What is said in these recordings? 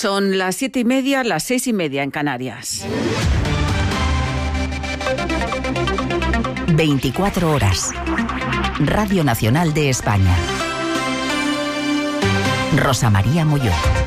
Son las 7:30, las 6:30 en Canarias. 24 horas. Radio Nacional de España. Rosa María Molló.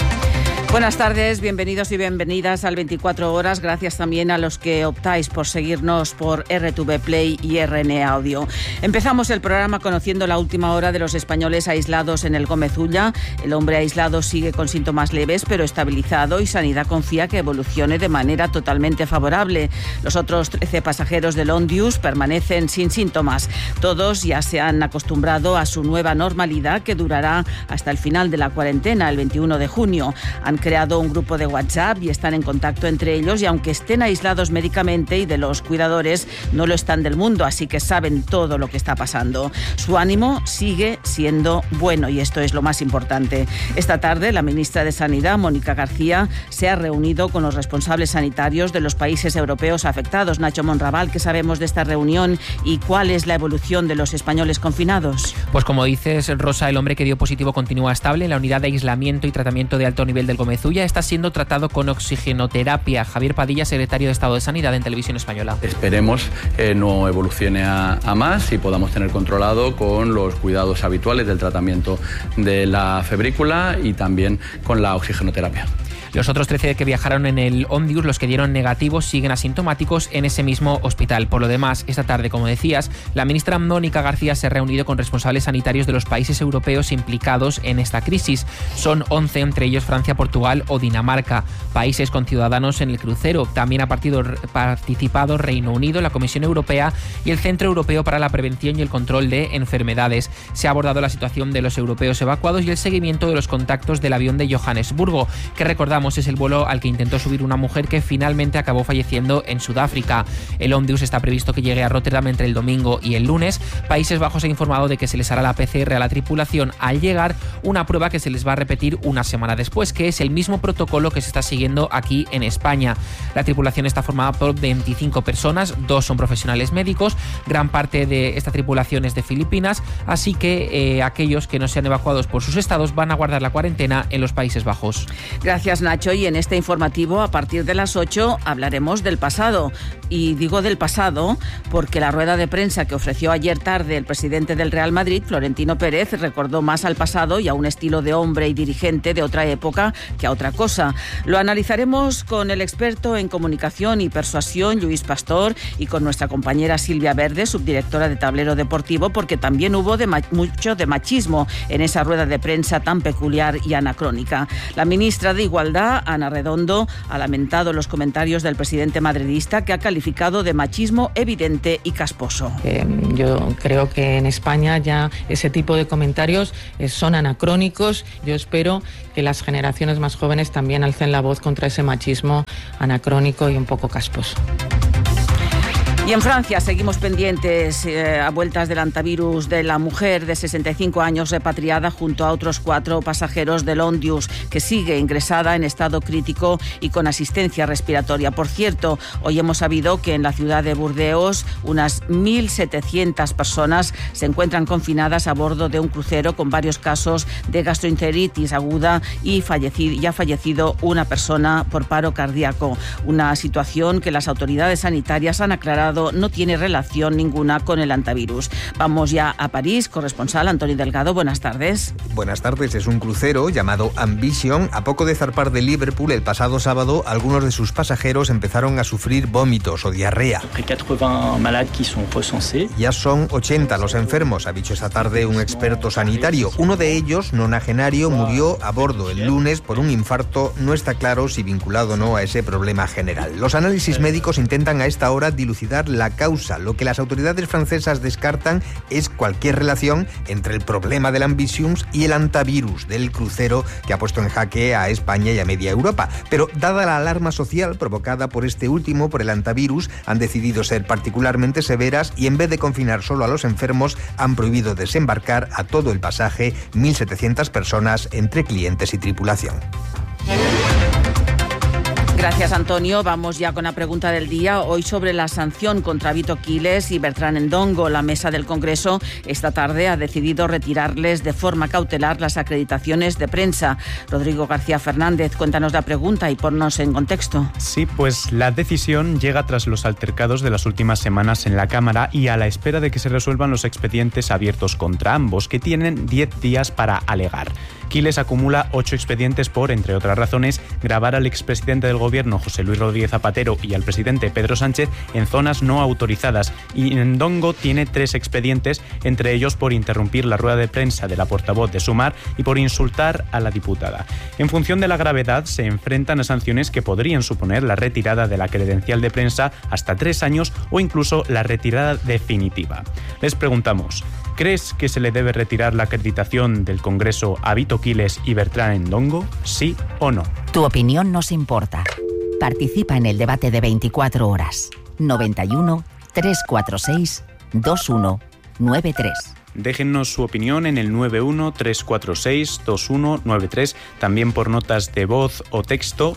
Buenas tardes, bienvenidos y bienvenidas al 24 horas. Gracias también a los que optáis por seguirnos por RTV Play y RN Audio. Empezamos el programa conociendo la última hora de los españoles aislados en el Gómez Ulla. El hombre aislado sigue con síntomas leves pero estabilizado y Sanidad confía que evolucione de manera totalmente favorable. Los otros 13 pasajeros del Ondius permanecen sin síntomas. Todos ya se han acostumbrado a su nueva normalidad que durará hasta el final de la cuarentena, el 21 de junio. Han creado un grupo de WhatsApp y están en contacto entre ellos y aunque estén aislados médicamente y de los cuidadores, no lo están del mundo, así que saben todo lo que está pasando. Su ánimo sigue siendo bueno y esto es lo más importante. Esta tarde la ministra de Sanidad, Mónica García, se ha reunido con los responsables sanitarios de los países europeos afectados. Nacho Monraval, ¿qué sabemos de esta reunión y cuál es la evolución de los españoles confinados? Pues como dices, Rosa, el hombre que dio positivo continúa estable en la unidad de aislamiento y tratamiento de alto nivel del Gómez Ulla. Está siendo tratado con oxigenoterapia. Javier Padilla, secretario de Estado de Sanidad en Televisión Española. Esperemos no evolucione a más y podamos tener controlado con los cuidados habituales del tratamiento de la febrícula y también con la oxigenoterapia. Los otros 13 que viajaron en el Ondius, los que dieron negativos, siguen asintomáticos en ese mismo hospital. Por lo demás, esta tarde, como decías, la ministra Mónica García se ha reunido con responsables sanitarios de los países europeos implicados en esta crisis. Son 11, entre ellos Francia, Portugal o Dinamarca, países con ciudadanos en el crucero. También ha participado Reino Unido, la Comisión Europea y el Centro Europeo para la Prevención y el Control de Enfermedades. Se ha abordado la situación de los europeos evacuados y el seguimiento de los contactos del avión de Johannesburgo, que recordamos es el vuelo al que intentó subir una mujer que finalmente acabó falleciendo en Sudáfrica. El Ondius está previsto que llegue a Rotterdam entre el domingo y el lunes. Países Bajos ha informado de que se les hará la PCR a la tripulación al llegar, una prueba que se les va a repetir una semana después, que es el mismo protocolo que se está siguiendo aquí en España. La tripulación está formada por 25 personas, 2 son profesionales médicos, gran parte de esta tripulación es de Filipinas, así que aquellos que no sean evacuados por sus estados van a guardar la cuarentena en los Países Bajos. Gracias, Nacho. Y en este informativo, a partir de las 8, hablaremos del pasado. Y digo del pasado porque la rueda de prensa que ofreció ayer tarde el presidente del Real Madrid, Florentino Pérez, recordó más al pasado y a un estilo de hombre y dirigente de otra época que a otra cosa. Lo analizaremos con el experto en comunicación y persuasión, Lluís Pastor, y con nuestra compañera Silvia Verde, subdirectora de Tablero Deportivo, porque también hubo mucho de machismo en esa rueda de prensa tan peculiar y anacrónica. La ministra de Igualdad, Ana Redondo, ha lamentado los comentarios del presidente madridista que ha calificado de machismo evidente y casposo. Yo creo que en España ya ese tipo de comentarios son anacrónicos. Yo espero que las generaciones más jóvenes también alcen la voz contra ese machismo anacrónico y un poco casposo. Y en Francia seguimos pendientes a vueltas del antivirus de la mujer de 65 años repatriada junto a otros 4 pasajeros del Ondius, que sigue ingresada en estado crítico y con asistencia respiratoria. Por cierto, hoy hemos sabido que en la ciudad de Burdeos unas 1.700 personas se encuentran confinadas a bordo de un crucero con varios casos de gastroenteritis aguda y ha fallecido una persona por paro cardíaco. Una situación que las autoridades sanitarias han aclarado no tiene relación ninguna con el antivirus. Vamos ya a París, corresponsal Antonio Delgado, buenas tardes. Buenas tardes, es un crucero llamado Ambition. A poco de zarpar de Liverpool el pasado sábado, algunos de sus pasajeros empezaron a sufrir vómitos o diarrea. Ya son 80 los enfermos, ha dicho esta tarde un experto sanitario. Uno de ellos, nonagenario, murió a bordo el lunes por un infarto. No está claro si vinculado o no a ese problema general. Los análisis médicos intentan a esta hora dilucidar la causa. Lo que las autoridades francesas descartan es cualquier relación entre el problema del Ambition y el antivirus del crucero que ha puesto en jaque a España y a media Europa. Pero dada la alarma social provocada por este último, por el antivirus, han decidido ser particularmente severas y en vez de confinar solo a los enfermos, han prohibido desembarcar a todo el pasaje, 1.700 personas entre clientes y tripulación. Gracias, Antonio. Vamos ya con la pregunta del día. Hoy sobre la sanción contra Vito Quiles y Bertrán Ndongo. La mesa del Congreso esta tarde ha decidido retirarles de forma cautelar las acreditaciones de prensa. Rodrigo García Fernández, cuéntanos la pregunta y ponnos en contexto. Sí, pues la decisión llega tras los altercados de las últimas semanas en la Cámara y a la espera de que se resuelvan los expedientes abiertos contra ambos, que tienen 10 días para alegar. Quiles acumula 8 expedientes por, entre otras razones, grabar al expresidente del Gobierno, José Luis Rodríguez Zapatero, y al presidente Pedro Sánchez en zonas no autorizadas. Y Ndongo tiene 3 expedientes, entre ellos por interrumpir la rueda de prensa de la portavoz de Sumar y por insultar a la diputada. En función de la gravedad, se enfrentan a sanciones que podrían suponer la retirada de la credencial de prensa hasta 3 años o incluso la retirada definitiva. Les preguntamos, ¿crees que se le debe retirar la acreditación del Congreso a Vito Quiles y Bertrán Ndongo? ¿Sí o no? Tu opinión nos importa. Participa en el debate de 24 horas. 91 346 2193. Déjennos su opinión en el 91-346-2193, también por notas de voz o texto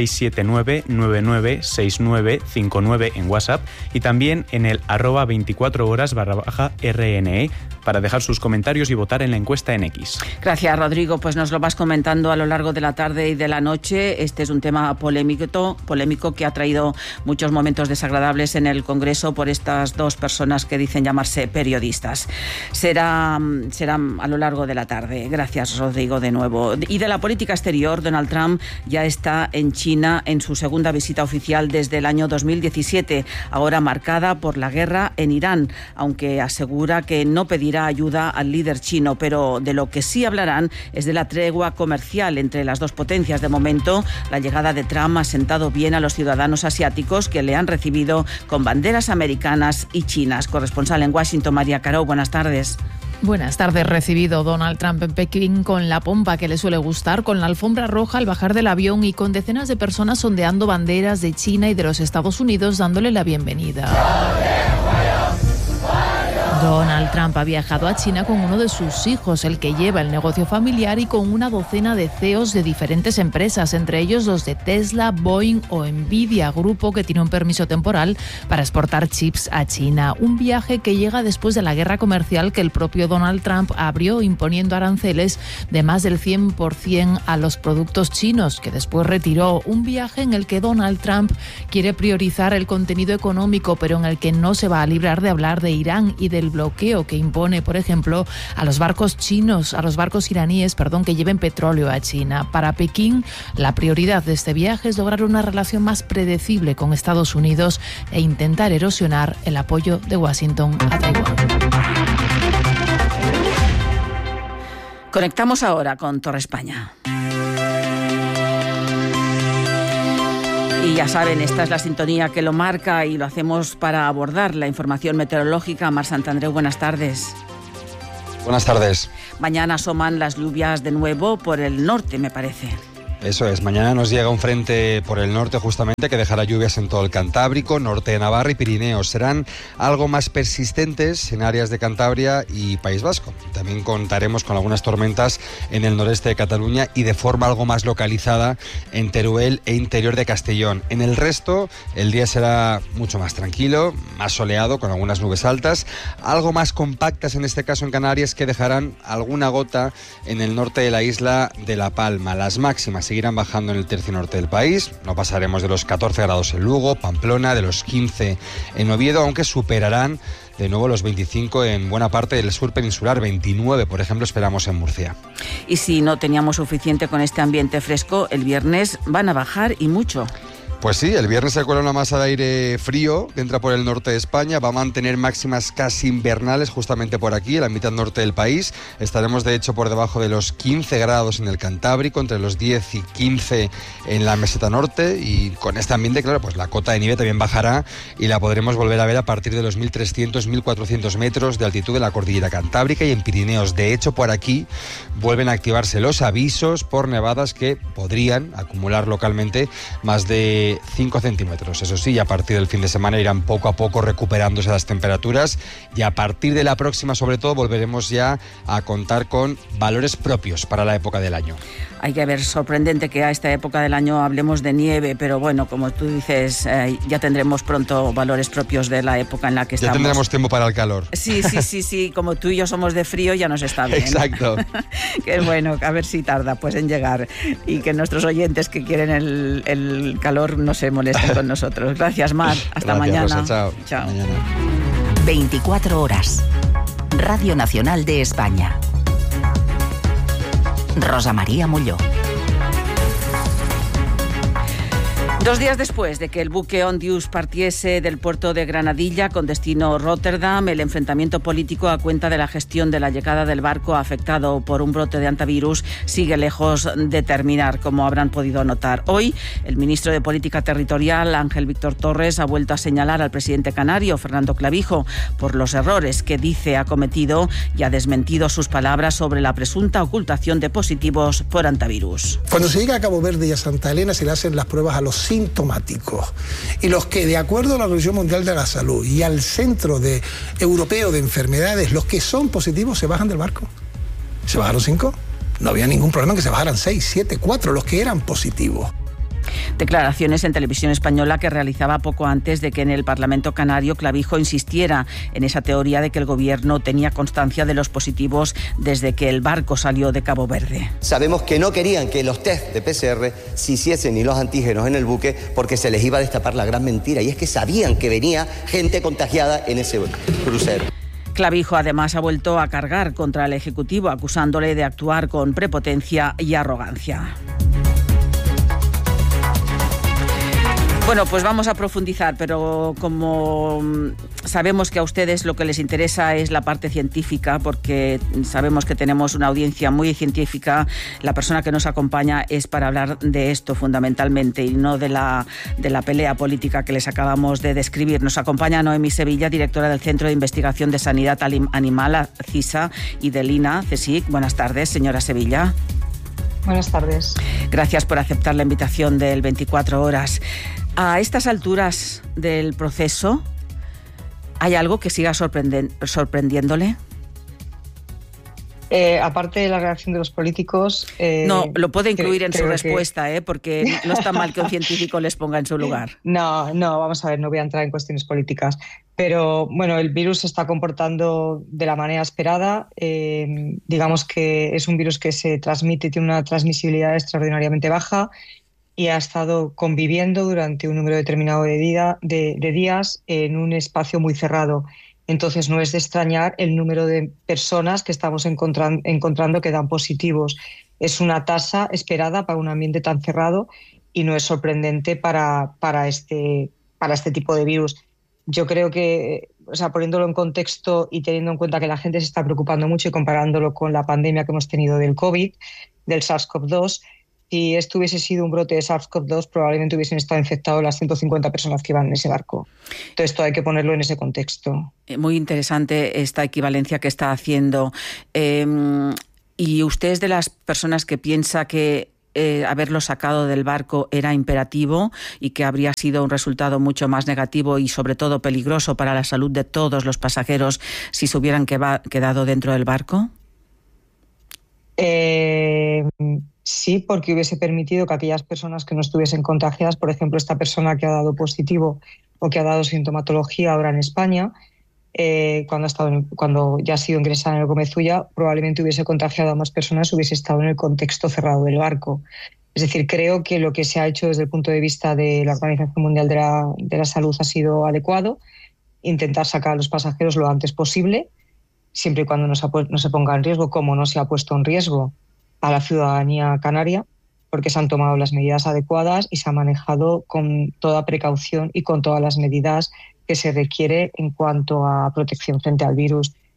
679-996959 en WhatsApp y también en el @24horas_RNE para dejar sus comentarios y votar en la encuesta en X. Gracias, Rodrigo. Pues nos lo vas comentando a lo largo de la tarde y de la noche. Este es un tema polémico que ha traído muchos momentos desagradables en el Congreso por estas dos personas que dicen llamarse periodistas. Será a lo largo de la tarde. Gracias, Rodrigo, de nuevo. Y de la política exterior, Donald Trump ya está en China en su segunda visita oficial desde el año 2017, ahora marcada por la guerra en Irán, aunque asegura que no pedirá ayuda al líder chino, pero de lo que sí hablarán es de la tregua comercial entre las dos potencias. De momento, la llegada de Trump ha sentado bien a los ciudadanos asiáticos que le han recibido con banderas americanas y chinas. Corresponsal en Washington, María Caro, buenas tardes. Buenas tardes. Recibido Donald Trump en Pekín con la pompa que le suele gustar, con la alfombra roja al bajar del avión y con decenas de personas ondeando banderas de China y de los Estados Unidos dándole la bienvenida. Donald Trump ha viajado a China con uno de sus hijos, el que lleva el negocio familiar, y con una docena de CEOs de diferentes empresas, entre ellos los de Tesla, Boeing o Nvidia, grupo que tiene un permiso temporal para exportar chips a China. Un viaje que llega después de la guerra comercial que el propio Donald Trump abrió imponiendo aranceles de más del 100% a los productos chinos, que después retiró. Un viaje en el que Donald Trump quiere priorizar el contenido económico, pero en el que no se va a librar de hablar de Irán y del bloqueo que impone, por ejemplo, a los barcos iraníes, que lleven petróleo a China. Para Pekín, la prioridad de este viaje es lograr una relación más predecible con Estados Unidos e intentar erosionar el apoyo de Washington a Taiwán. Conectamos ahora con Torre España. Y ya saben, esta es la sintonía que lo marca y lo hacemos para abordar la información meteorológica. Mar Santandreu, buenas tardes. Buenas tardes. Mañana asoman las lluvias de nuevo por el norte, me parece. Eso es, mañana nos llega un frente por el norte justamente que dejará lluvias en todo el Cantábrico, norte de Navarra y Pirineos. Serán algo más persistentes en áreas de Cantabria y País Vasco. También contaremos con algunas tormentas en el noreste de Cataluña y de forma algo más localizada en Teruel e interior de Castellón. En el resto, el día será mucho más tranquilo, más soleado, con algunas nubes altas, algo más compactas en este caso en Canarias, que dejarán alguna gota en el norte de la isla de La Palma. Las máximas seguirán bajando en el tercio norte del país. No pasaremos de los 14 grados en Lugo, Pamplona, de los 15 en Oviedo, aunque superarán de nuevo los 25 en buena parte del sur peninsular. 29, por ejemplo, esperamos en Murcia. Y si no teníamos suficiente con este ambiente fresco, el viernes van a bajar y mucho. Pues sí, el viernes se cuela una masa de aire frío que entra por el norte de España, va a mantener máximas casi invernales justamente por aquí, en la mitad norte del país. Estaremos de hecho por debajo de los 15 grados en el Cantábrico, entre los 10 y 15 en la meseta norte, y con este ambiente, claro, pues la cota de nieve también bajará y la podremos volver a ver a partir de los 1.300-1.400 metros de altitud de la cordillera Cantábrica y en Pirineos. De hecho, por aquí vuelven a activarse los avisos por nevadas que podrían acumular localmente más de de 5 centímetros. Eso sí, a partir del fin de semana irán poco a poco recuperándose las temperaturas y a partir de la próxima, sobre todo, volveremos ya a contar con valores propios para la época del año. Hay que ver, sorprendente que a esta época del año hablemos de nieve, pero bueno, como tú dices, ya tendremos pronto valores propios de la época en la que estamos. Ya tendremos tiempo para el calor. Sí, como tú y yo somos de frío, ya nos está bien. Exacto. Que bueno, a ver si tarda pues en llegar y que nuestros oyentes que quieren el calor no se molesten con nosotros. Gracias, Mar. Hasta mañana. Rosa, chao. Mañana. 24 horas. Radio Nacional de España. Rosa María Molló. 2 días después de que el buque Ondius partiese del puerto de Granadilla con destino Rotterdam, el enfrentamiento político a cuenta de la gestión de la llegada del barco afectado por un brote de antivirus sigue lejos de terminar, como habrán podido notar. Hoy, el ministro de Política Territorial, Ángel Víctor Torres, ha vuelto a señalar al presidente canario, Fernando Clavijo, por los errores que dice ha cometido y ha desmentido sus palabras sobre la presunta ocultación de positivos por antivirus. Cuando se llega a Cabo Verde y a Santa Elena se le hacen las pruebas a los sintomáticos, y los que, de acuerdo a la Organización Mundial de la Salud y al Centro Europeo de Enfermedades, los que son positivos se bajan del barco. ¿Se bajaron 5? No había ningún problema en que se bajaran 6, 7, 4, los que eran positivos. Declaraciones en Televisión Española que realizaba poco antes de que en el Parlamento canario Clavijo insistiera en esa teoría de que el gobierno tenía constancia de los positivos desde que el barco salió de Cabo Verde. Sabemos que no querían que los test de PCR se hiciesen ni los antígenos en el buque porque se les iba a destapar la gran mentira, y es que sabían que venía gente contagiada en ese crucero. Clavijo además ha vuelto a cargar contra el Ejecutivo acusándole de actuar con prepotencia y arrogancia. Bueno, pues vamos a profundizar, pero como sabemos que a ustedes lo que les interesa es la parte científica, porque sabemos que tenemos una audiencia muy científica, la persona que nos acompaña es para hablar de esto fundamentalmente y no de la pelea política que les acabamos de describir. Nos acompaña Noemí Sevilla, directora del Centro de Investigación de Sanidad Animal, CISA, y del INA, CSIC. Buenas tardes, señora Sevilla. Buenas tardes. Gracias por aceptar la invitación del 24 horas. A estas alturas del proceso, ¿hay algo que siga sorprendiéndole? Aparte de la reacción de los políticos... no, lo puede incluir en su respuesta, porque no está mal que un científico les ponga en su lugar. No, vamos a ver, no voy a entrar en cuestiones políticas. Pero bueno, el virus se está comportando de la manera esperada. Digamos que es un virus que se transmite, tiene una transmisibilidad extraordinariamente baja y ha estado conviviendo durante un número determinado de días en un espacio muy cerrado. Entonces no es de extrañar el número de personas que estamos encontrando que dan positivos. Es una tasa esperada para un ambiente tan cerrado y no es sorprendente para este tipo de virus. Yo creo que, poniéndolo en contexto y teniendo en cuenta que la gente se está preocupando mucho y comparándolo con la pandemia que hemos tenido del COVID, del SARS-CoV-2, si esto hubiese sido un brote de SARS-CoV-2, probablemente hubiesen estado infectados las 150 personas que iban en ese barco. Entonces, esto hay que ponerlo en ese contexto. Muy interesante esta equivalencia que está haciendo. ¿Y usted es de las personas que piensa que haberlo sacado del barco era imperativo y que habría sido un resultado mucho más negativo y sobre todo peligroso para la salud de todos los pasajeros si se hubieran quedado dentro del barco? Sí, porque hubiese permitido que aquellas personas que no estuviesen contagiadas, por ejemplo, esta persona que ha dado positivo o que ha dado sintomatología ahora en España, cuando ya ha sido ingresada en el Gomezulla, probablemente hubiese contagiado a más personas, hubiese estado en el contexto cerrado del barco. Es decir, creo que lo que se ha hecho desde el punto de vista de la Organización Mundial de la Salud ha sido adecuado, intentar sacar a los pasajeros lo antes posible, siempre y cuando no se ponga en riesgo, como no se ha puesto en riesgo a la ciudadanía canaria, porque se han tomado las medidas adecuadas y se ha manejado con toda precaución y con todas las medidas que se requiere en cuanto a protección frente al virus.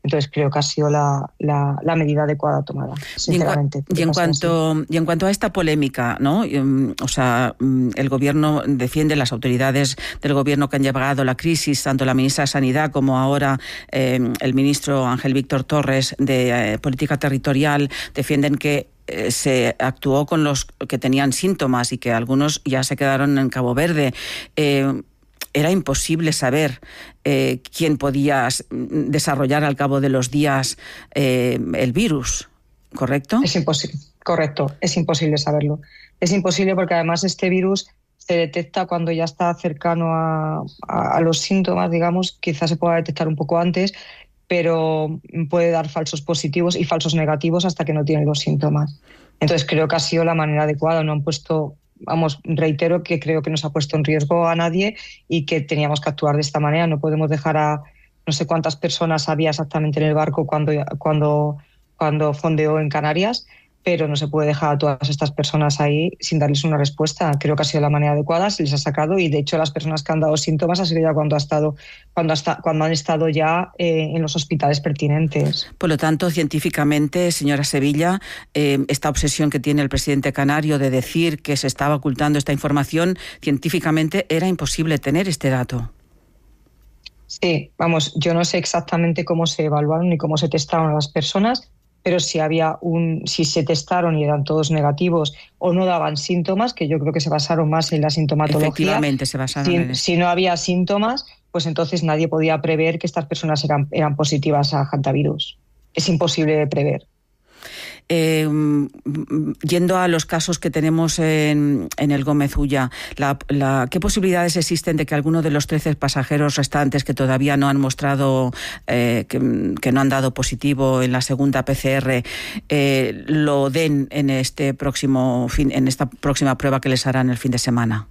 Entonces creo que ha sido la medida adecuada tomada, sinceramente. Y en cuanto a esta polémica, ¿no? O sea, el gobierno defiende, las autoridades del gobierno que han llevado la crisis, tanto la ministra de Sanidad como ahora el ministro Ángel Víctor Torres de Política Territorial, defienden que se actuó con los que tenían síntomas y que algunos ya se quedaron en Cabo Verde. Era imposible saber quién podía desarrollar al cabo de los días el virus, ¿correcto? Es imposible, correcto, es imposible saberlo. Es imposible porque además este virus se detecta cuando ya está cercano a los síntomas, digamos, quizás se pueda detectar un poco antes, pero puede dar falsos positivos y falsos negativos hasta que no tiene los síntomas. Entonces creo que ha sido la manera adecuada, no han puesto... reitero que creo que no se ha puesto en riesgo a nadie y que teníamos que actuar de esta manera. No podemos dejar a no sé cuántas personas había exactamente en el barco cuando fondeó en Canarias, pero no se puede dejar a todas estas personas ahí sin darles una respuesta. Creo que ha sido la manera adecuada, se les ha sacado y de hecho las personas que han dado síntomas ha sido ya cuando han estado ya en los hospitales pertinentes. Por lo tanto, científicamente, señora Sevilla, esta obsesión que tiene el presidente canario de decir que se estaba ocultando esta información, científicamente era imposible tener este dato. Sí, vamos, yo no sé exactamente cómo se evaluaron ni cómo se testaron a las personas, pero si se testaron y eran todos negativos o no daban síntomas, que yo creo que se basaron más en la sintomatología. Efectivamente, se basaron en eso. Si no había síntomas, pues entonces nadie podía prever que estas personas eran positivas a hantavirus. Es imposible de prever. Yendo a los casos que tenemos en el Gómez Ulla, ¿qué posibilidades existen de que alguno de los 13 pasajeros restantes que todavía no han mostrado, que no han dado positivo en la segunda PCR, lo den en en esta próxima prueba que les harán el fin de semana?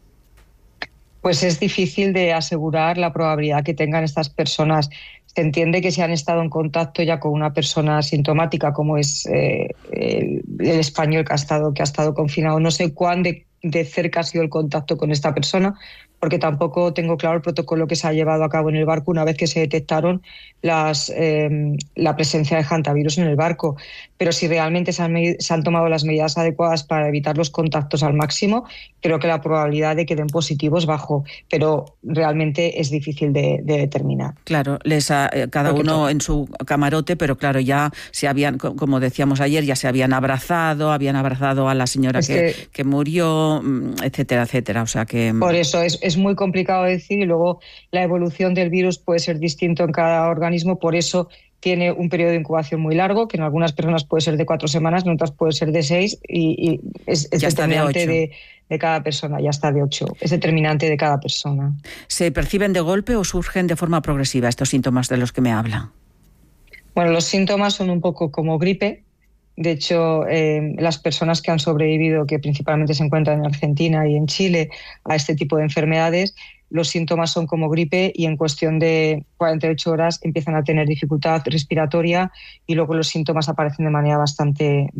Pues es difícil de asegurar la probabilidad que tengan estas personas. Se entiende que si han estado en contacto ya con una persona sintomática, como es el español que ha estado confinado, no sé cuán de cerca ha sido el contacto con esta persona, porque tampoco tengo claro el protocolo que se ha llevado a cabo en el barco una vez que se detectaron la presencia de hantavirus en el barco. Pero si realmente se han tomado las medidas adecuadas para evitar los contactos al máximo, creo que la probabilidad de que den positivo es bajo, pero realmente es difícil de determinar. Claro, cada uno en su camarote, pero claro, ya se habían, como decíamos ayer, ya se habían abrazado a la señora que murió, etcétera, etcétera. O sea que... Por eso es muy complicado decir, y luego la evolución del virus puede ser distinto en cada organismo, por eso tiene un periodo de incubación muy largo, que en algunas personas puede ser de 4 semanas, en otras puede ser de 6, y es determinante de cada persona, ya está de 8, es determinante de cada persona. ¿Se perciben de golpe o surgen de forma progresiva estos síntomas de los que me habla? Bueno, los síntomas son un poco como gripe. De hecho, las personas que han sobrevivido, que principalmente se encuentran en Argentina y en Chile, a este tipo de enfermedades, los síntomas son como gripe y en cuestión de 48 horas empiezan a tener dificultad respiratoria y luego los síntomas aparecen de manera bastante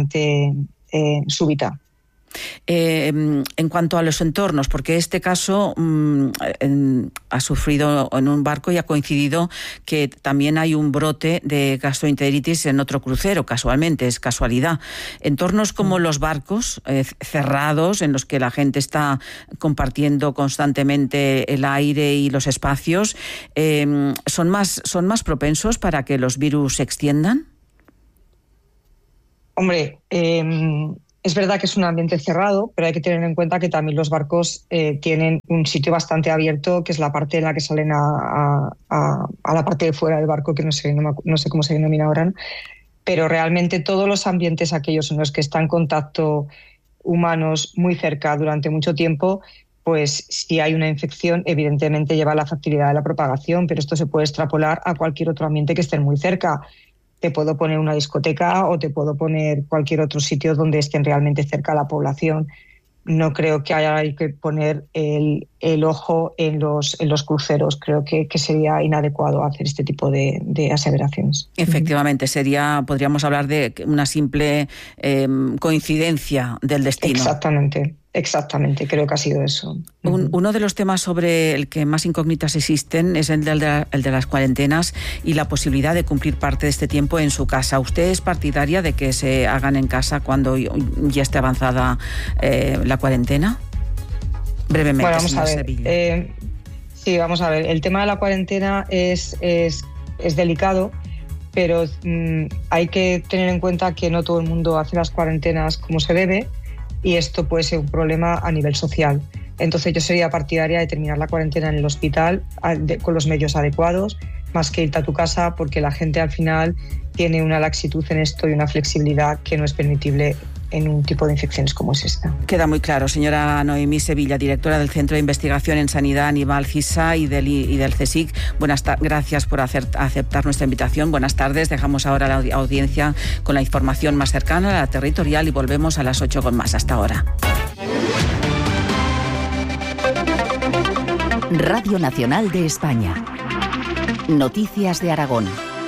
súbita. En cuanto a los entornos, porque este caso ha sufrido en un barco y ha coincidido que también hay un brote de gastroenteritis en otro crucero, casualmente, es casualidad. Entornos como los barcos cerrados, en los que la gente está compartiendo constantemente el aire y los espacios, ¿son más propensos para que los virus se extiendan? Hombre, es verdad que es un ambiente cerrado, pero hay que tener en cuenta que también los barcos tienen un sitio bastante abierto, que es la parte en la que salen a la parte de fuera del barco, que no sé cómo se denomina ahora, pero realmente todos los ambientes aquellos en los que está en contacto humanos muy cerca durante mucho tiempo, pues si hay una infección, evidentemente lleva a la facilidad de la propagación, pero esto se puede extrapolar a cualquier otro ambiente que esté muy cerca. Te puedo poner una discoteca o te puedo poner cualquier otro sitio donde estén realmente cerca la población. No creo que haya que poner el ojo en los cruceros. Creo que sería inadecuado hacer este tipo de aseveraciones. Efectivamente, podríamos hablar de una simple coincidencia del destino. Exactamente. Exactamente, creo que ha sido eso. Uno de los temas sobre el que más incógnitas existen es el de las cuarentenas y la posibilidad de cumplir parte de este tiempo en su casa. ¿Usted es partidaria de que se hagan en casa cuando ya esté avanzada la cuarentena? Brevemente, bueno, vamos a ver. Sí, vamos a ver. El tema de la cuarentena es delicado, pero hay que tener en cuenta que no todo el mundo hace las cuarentenas como se debe, y esto puede ser un problema a nivel social. Entonces yo sería partidaria de terminar la cuarentena en el hospital con los medios adecuados, más que irte a tu casa, porque la gente al final tiene una laxitud en esto y una flexibilidad que no es permitible en un tipo de infecciones como es esta. Queda muy claro. Señora Noemí Sevilla, directora del Centro de Investigación en Sanidad Aníbal CSIC y del CSIC, gracias por aceptar nuestra invitación. Buenas tardes. Dejamos ahora la audiencia con la información más cercana, la territorial, y volvemos a las 8 con más. Hasta ahora. Radio Nacional de España. Noticias de Aragón.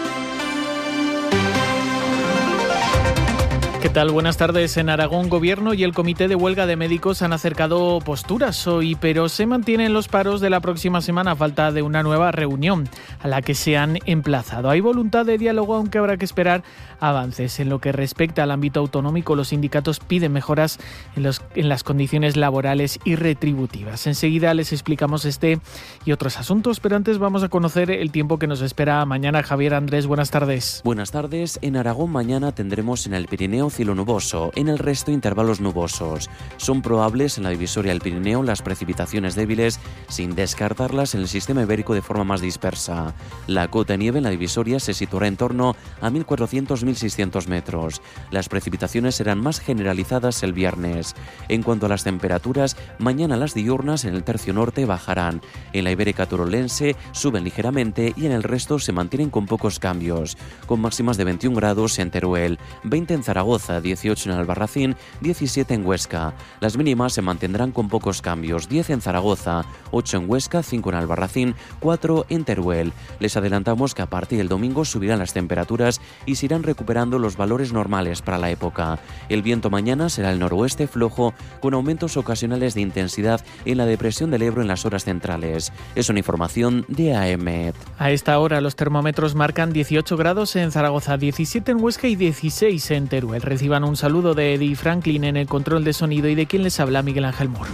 ¿Qué tal? Buenas tardes. En Aragón, Gobierno y el Comité de Huelga de Médicos han acercado posturas hoy, pero se mantienen los paros de la próxima semana a falta de una nueva reunión a la que se han emplazado. Hay voluntad de diálogo, aunque habrá que esperar avances. En lo que respecta al ámbito autonómico, los sindicatos piden mejoras en las condiciones laborales y retributivas. Enseguida les explicamos este y otros asuntos, pero antes vamos a conocer el tiempo que nos espera mañana. Javier Andrés, buenas tardes. Buenas tardes. En Aragón mañana tendremos en el Pirineo cielo nuboso, en el resto intervalos nubosos. Son probables en la divisoria del Pirineo las precipitaciones débiles, sin descartarlas en el sistema ibérico de forma más dispersa. La cota de nieve en la divisoria se situará en torno a 1.400-1.600 metros. Las precipitaciones serán más generalizadas el viernes. En cuanto a las temperaturas, mañana las diurnas en el tercio norte bajarán. En la ibérica turolense suben ligeramente y en el resto se mantienen con pocos cambios, con máximas de 21 grados en Teruel, 20 en Zaragoza, 18 en Albarracín, 17 en Huesca. Las mínimas se mantendrán con pocos cambios, 10 en Zaragoza, 8 en Huesca, 5 en Albarracín, 4 en Teruel. Les adelantamos que a partir del domingo subirán las temperaturas y se irán recuperando los valores normales para la época. El viento mañana será el noroeste flojo, con aumentos ocasionales de intensidad en la depresión del Ebro en las horas centrales. Es una información de AEMET. A esta hora los termómetros marcan 18 grados en Zaragoza, 17 en Huesca y 16 en Teruel. Reciban un saludo de Eddie Franklin en el control de sonido y de quien les habla, Miguel Ángel Mor.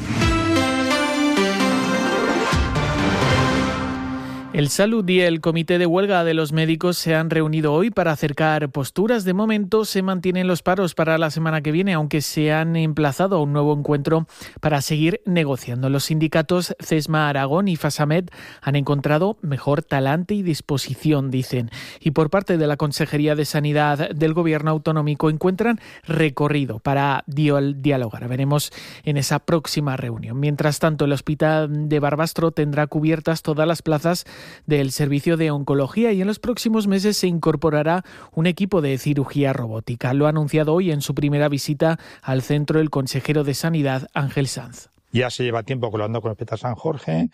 El Salud y el Comité de Huelga de los Médicos se han reunido hoy para acercar posturas. De momento se mantienen los paros para la semana que viene, aunque se han emplazado a un nuevo encuentro para seguir negociando. Los sindicatos CESMA Aragón y FASAMED han encontrado mejor talante y disposición, dicen. Y por parte de la Consejería de Sanidad del Gobierno Autonómico encuentran recorrido para dialogar. Veremos en esa próxima reunión. Mientras tanto, el Hospital de Barbastro tendrá cubiertas todas las plazas del servicio de oncología y en los próximos meses se incorporará un equipo de cirugía robótica. Lo ha anunciado hoy en su primera visita al centro el consejero de Sanidad, Ángel Sanz. Ya se lleva tiempo colaborando con el Hospital San Jorge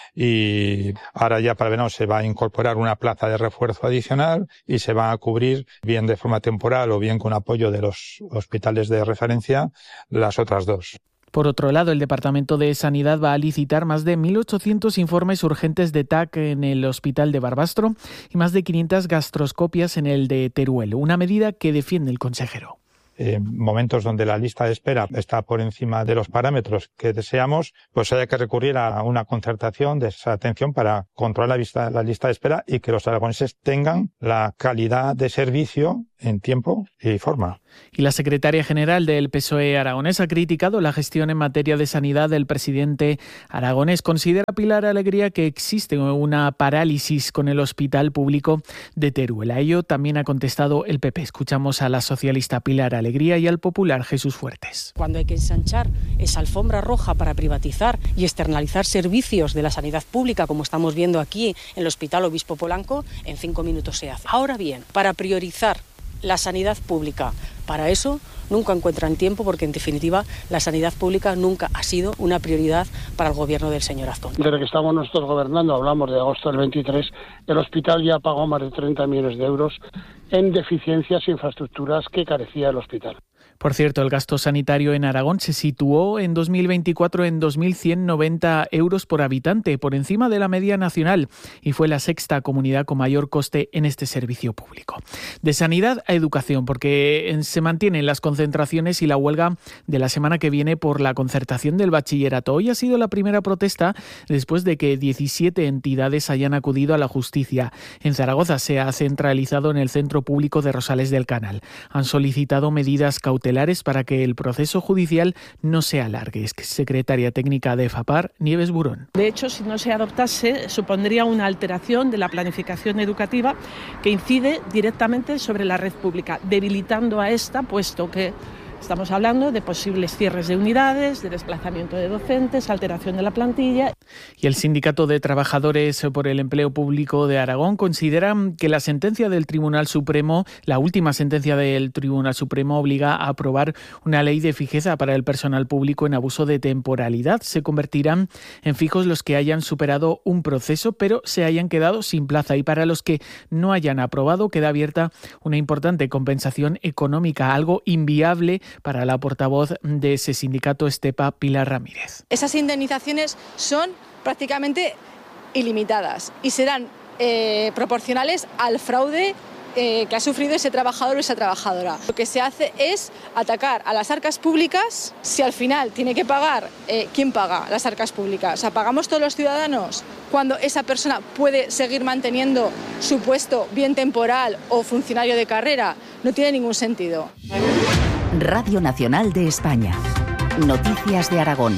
y ahora ya para el verano se va a incorporar una plaza de refuerzo adicional y se va a cubrir bien de forma temporal o bien con apoyo de los hospitales de referencia las otras dos. Por otro lado, el Departamento de Sanidad va a licitar más de 1.800 informes urgentes de TAC en el Hospital de Barbastro y más de 500 gastroscopias en el de Teruel, una medida que defiende el consejero. Momentos donde la lista de espera está por encima de los parámetros que deseamos, pues haya que recurrir a una concertación de esa atención para controlar la lista de espera y que los aragoneses tengan la calidad de servicio en tiempo y forma. Y la secretaria general del PSOE aragonés ha criticado la gestión en materia de sanidad del presidente aragonés. Considera Pilar Alegría que existe una parálisis con el hospital público de Teruel. A ello también ha contestado el PP. Escuchamos a la socialista Pilar Alegría y al popular Jesús Fuertes. Cuando hay que ensanchar esa alfombra roja para privatizar y externalizar servicios de la sanidad pública, como estamos viendo aquí en el Hospital Obispo Polanco, en 5 minutos se hace. Ahora bien, para priorizar la sanidad pública, para eso nunca encuentran tiempo, porque en definitiva la sanidad pública nunca ha sido una prioridad para el gobierno del señor Azcón. Desde que estamos nosotros gobernando, hablamos de agosto del 23, el hospital ya pagó más de 30 millones de euros en deficiencias e infraestructuras que carecía el hospital. Por cierto, el gasto sanitario en Aragón se situó en 2024 en 2.190 euros por habitante, por encima de la media nacional, y fue la sexta comunidad con mayor coste en este servicio público. De sanidad a educación, porque se mantienen las concentraciones y la huelga de la semana que viene por la concertación del bachillerato. Hoy ha sido la primera protesta después de que 17 entidades hayan acudido a la justicia. En Zaragoza se ha centralizado en el Centro Público de Rosales del Canal. Han solicitado medidas cautelares para que el proceso judicial no se alargue. Es que secretaria técnica de FAPAR, Nieves Burón. De hecho, si no se adoptase, supondría una alteración de la planificación educativa que incide directamente sobre la red pública, debilitando a esta, puesto que estamos hablando de posibles cierres de unidades, de desplazamiento de docentes, alteración de la plantilla. Y el Sindicato de Trabajadores por el Empleo Público de Aragón considera que la sentencia del Tribunal Supremo, la última sentencia del Tribunal Supremo, obliga a aprobar una ley de fijeza para el personal público en abuso de temporalidad. Se convertirán en fijos los que hayan superado un proceso, pero se hayan quedado sin plaza. Y para los que no hayan aprobado, queda abierta una importante compensación económica, algo inviable para la portavoz de ese sindicato, Estepa Pilar Ramírez. Esas indemnizaciones son prácticamente ilimitadas y serán proporcionales al fraude que ha sufrido ese trabajador o esa trabajadora. Lo que se hace es atacar a las arcas públicas. Si al final tiene que pagar, ¿quién paga las arcas públicas? O sea, ¿pagamos todos los ciudadanos cuando esa persona puede seguir manteniendo su puesto, bien temporal o funcionario de carrera? No tiene ningún sentido. Radio Nacional de España. Noticias de Aragón.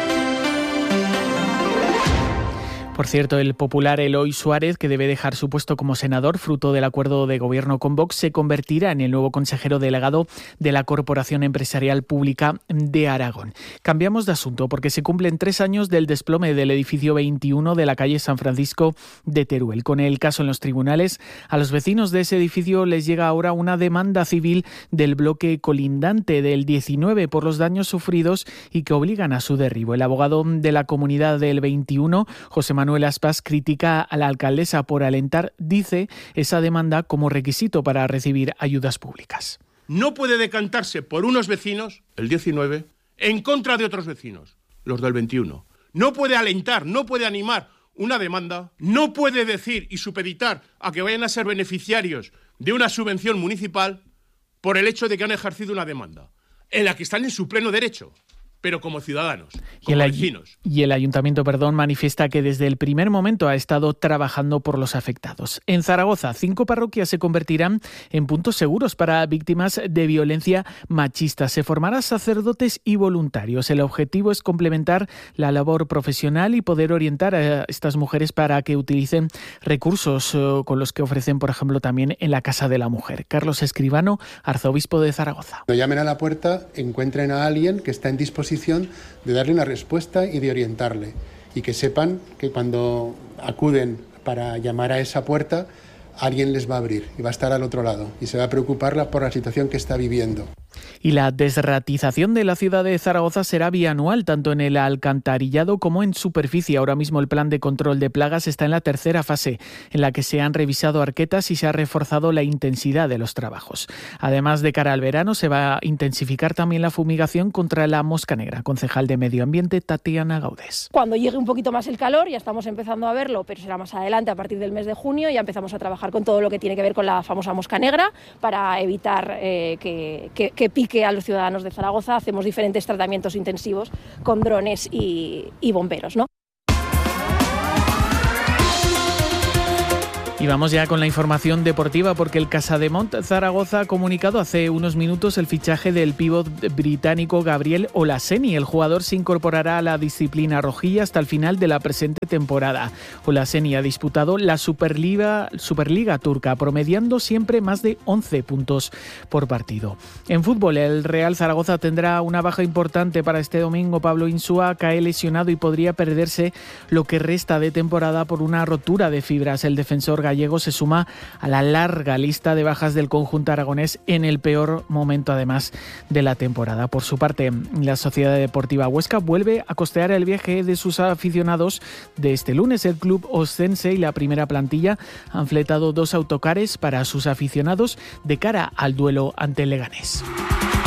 Por cierto, el popular Eloy Suárez, que debe dejar su puesto como senador fruto del acuerdo de gobierno con Vox, se convertirá en el nuevo consejero delegado de la Corporación Empresarial Pública de Aragón. Cambiamos de asunto porque se cumplen 3 años del desplome del edificio 21 de la calle San Francisco de Teruel. Con el caso en los tribunales, a los vecinos de ese edificio les llega ahora una demanda civil del bloque colindante del 19 por los daños sufridos y que obligan a su derribo. El abogado de la comunidad del 21, José Manuel Aspas, critica a la alcaldesa por alentar, dice, esa demanda como requisito para recibir ayudas públicas. No puede decantarse por unos vecinos, el 19, en contra de otros vecinos, los del 21. No puede alentar, no puede animar una demanda, no puede decir y supeditar a que vayan a ser beneficiarios de una subvención municipal por el hecho de que han ejercido una demanda, en la que están en su pleno derecho, pero como ciudadanos, como vecinos. Y el ayuntamiento, manifiesta que desde el primer momento ha estado trabajando por los afectados. En Zaragoza, 5 parroquias se convertirán en puntos seguros para víctimas de violencia machista. Se formarán sacerdotes y voluntarios. El objetivo es complementar la labor profesional y poder orientar a estas mujeres para que utilicen recursos con los que ofrecen, por ejemplo, también en la Casa de la Mujer. Carlos Escribano, arzobispo de Zaragoza. Cuando llamen a la puerta, encuentren a alguien que está en disposición de darle una respuesta y de orientarle, y que sepan que cuando acuden para llamar a esa puerta, alguien les va a abrir y va a estar al otro lado y se va a preocupar por la situación que está viviendo. Y la desratización de la ciudad de Zaragoza será bianual, tanto en el alcantarillado como en superficie. Ahora mismo el plan de control de plagas está en la tercera fase, en la que se han revisado arquetas y se ha reforzado la intensidad de los trabajos. Además, de cara al verano, se va a intensificar también la fumigación contra la mosca negra. Concejal de Medio Ambiente, Tatiana Gaudés. Cuando llegue un poquito más el calor, ya estamos empezando a verlo, pero será más adelante, a partir del mes de junio, ya empezamos a trabajar con todo lo que tiene que ver con la famosa mosca negra para evitar que pique a los ciudadanos de Zaragoza. Hacemos diferentes tratamientos intensivos con drones y bomberos, ¿no? Y vamos ya con la información deportiva porque el Casademont Zaragoza ha comunicado hace unos minutos el fichaje del pívot británico Gabriel Olaseni. El jugador se incorporará a la disciplina rojilla hasta el final de la presente temporada. Olaseni ha disputado la Superliga turca, promediando siempre más de 11 puntos por partido. En fútbol, el Real Zaragoza tendrá una baja importante para este domingo. Pablo Insúa cae lesionado y podría perderse lo que resta de temporada por una rotura de fibras. El defensor gallego se suma a la larga lista de bajas del conjunto aragonés en el peor momento, además, de la temporada. Por su parte, la Sociedad Deportiva Huesca vuelve a costear el viaje de sus aficionados de este lunes. El club oscense y la primera plantilla han fletado 2 autocares para sus aficionados de cara al duelo ante el Leganés.